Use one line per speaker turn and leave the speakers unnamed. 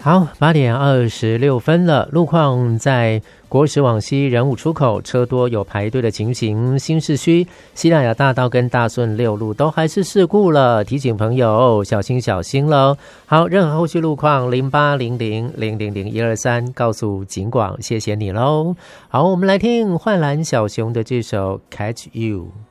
好，8:26了，路况在国史往西仁武出口车多有排队的情形，新市区西拉雅大道跟大顺六路都还是事故了，提醒朋友小心小心咯。好，任何后续路况0800000123告诉警广，谢谢你咯。好，我们来听幻蓝小熊的这首 Catch You。